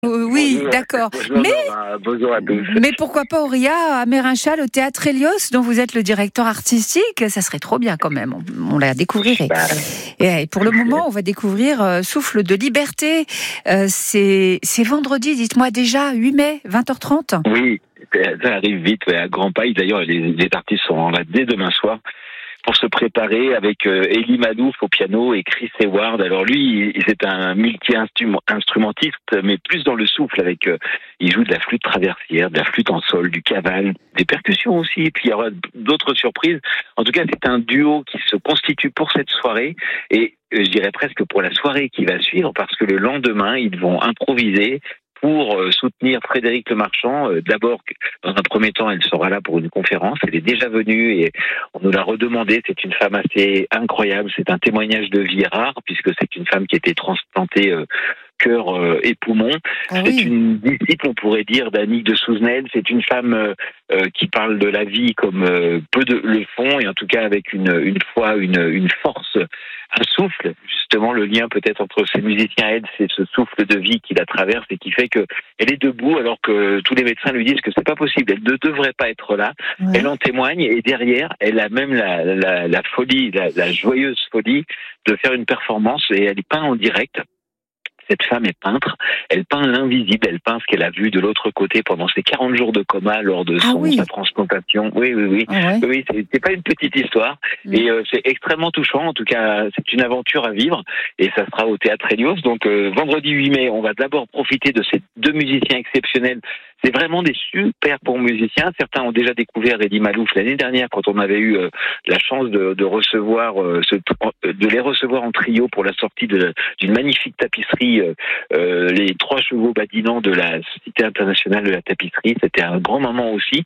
Oui, Bonjour. d'accord. Bonjour à tous. Mais pourquoi pas Auria à Mérinchal, au Théâtre Hélios, dont vous êtes le directeur artistique? Ça serait trop bien quand même. On la découvrirait. Et pour le moment, on va découvrir Souffle de liberté. C'est vendredi, dites-moi déjà, 8 mai, 20h30. Oui, ça arrive vite, à grands pas. D'ailleurs, les artistes sont là dès demain soir pour se préparer avec Elie Malouf au piano et Chris Hayward. Alors lui, c'est un multi-instrumentiste, mais plus dans le souffle. Il joue de la flûte traversière, de la flûte en sol, du caval, des percussions aussi. Et puis il y aura d'autres surprises. En tout cas, c'est un duo qui se constitue pour cette soirée et je dirais presque pour la soirée qui va suivre, parce que le lendemain, ils vont improviser pour soutenir Frédéric Lemarchand. D'abord, dans un premier temps, elle sera là pour une conférence. Elle est déjà venue et on nous l'a redemandé. C'est une femme assez incroyable. C'est un témoignage de vie rare, puisque c'est une femme qui a été transplantée cœur et poumon. Ah C'est oui. une disciple, on pourrait dire, d'Annick de Souzenel. C'est une femme qui parle de la vie comme peu de le font, et en tout cas avec une foi, une force, un souffle. Justement, le lien peut-être entre ces musiciens et elle, c'est ce souffle de vie qui la traverse et qui fait que elle est debout alors que tous les médecins lui disent que c'est pas possible. Elle ne devrait pas être là. Ouais. Elle en témoigne, et derrière, elle a même la folie, la joyeuse folie de faire une performance, et elle est peinte en direct. Cette femme est peintre, elle peint l'invisible, elle peint ce qu'elle a vu de l'autre côté pendant ses 40 jours de coma lors de sa transplantation. Oui. Ah ouais. Oui, c'est pas une petite histoire, et c'est extrêmement touchant. En tout cas, c'est une aventure à vivre, et ça sera au Théâtre Hélios. Donc vendredi 8 mai, on va d'abord profiter de ces deux musiciens exceptionnels. C'est vraiment des super bons musiciens. Certains ont déjà découvert Elie Malouf l'année dernière, quand on avait eu la chance de recevoir de les recevoir en trio pour la sortie d'une magnifique tapisserie, les 3 chevaux badinants de la Société internationale de la tapisserie. C'était un grand moment aussi,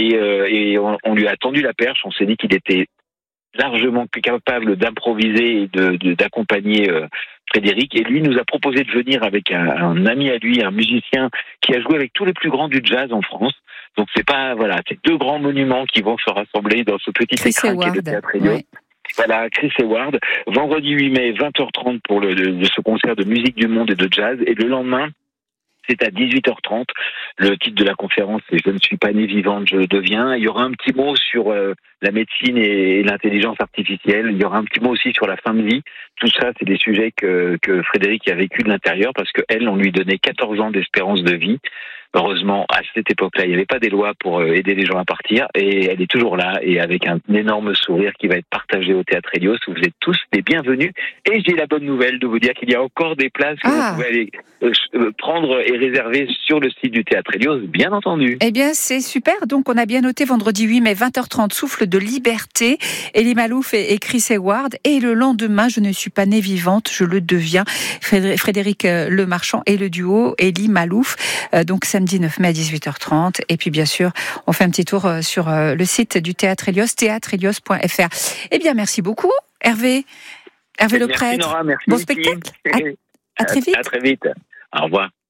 et on lui a tendu la perche. On s'est dit qu'il était largement plus capable d'improviser et d'accompagner Frédéric, et lui nous a proposé de venir avec un ami à lui, un musicien qui a joué avec tous les plus grands du jazz en France. Donc c'est 2 grands monuments qui vont se rassembler dans ce petit Chris écrin qui est le Théâtre Hélios. ouais. Voilà, Chris Hayward, vendredi 8 mai, 20h30 pour de ce concert de musique du monde et de jazz, et le lendemain, c'est à 18h30. Le titre de la conférence, c'est « Je ne suis pas né vivante, je le deviens ». Il y aura un petit mot sur la médecine et l'intelligence artificielle. Il y aura un petit mot aussi sur la fin de vie. Tout ça, c'est des sujets que Frédéric a vécu de l'intérieur, parce qu'elle, on lui donnait 14 ans d'espérance de vie. Heureusement, à cette époque-là, il n'y avait pas des lois pour aider les gens à partir, et elle est toujours là, et avec un énorme sourire qui va être partagé au Théâtre Hélios, où vous êtes tous les bienvenus. Et j'ai la bonne nouvelle de vous dire qu'il y a encore des places que vous pouvez aller prendre et réserver sur le site du Théâtre Hélios, bien entendu. Eh bien, c'est super. Donc, on a bien noté vendredi 8 mai, 20h30, Souffle de liberté, Elie Malouf et Chris Hayward. Et le lendemain, Je ne suis pas née vivante, je le deviens, Frédéric Lemarchand et le duo Elie Malouf. Donc, samedi 9 mai à 18h30. Et puis, bien sûr, on fait un petit tour sur le site du Théâtre Hélios, théâtrehelios.fr. Eh bien, merci beaucoup, Hervé. Hervé Le Merci Prêtre. Nora, merci Bon Vicky. spectacle. À très vite. À très vite. Au revoir.